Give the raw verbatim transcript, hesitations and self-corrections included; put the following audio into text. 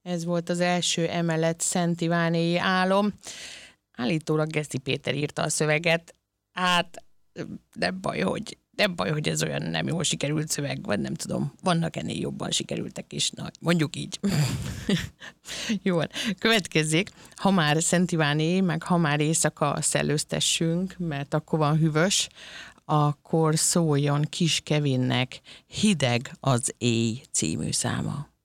Ez volt az első emelet Szent Ivánéi álom. Állítólag Geszti Péter írta a szöveget. Hát nem baj, hogy, nem baj, hogy ez olyan nem jól sikerült szöveg, vagy nem tudom, vannak ennél jobban sikerültek is, na, mondjuk így. Jó, következzék, ha már Szent Iváné, meg ha már éjszaka szellőztessünk, mert akkor van hűvös, akkor szóljon Kis Kevinnek Hideg az éj című száma.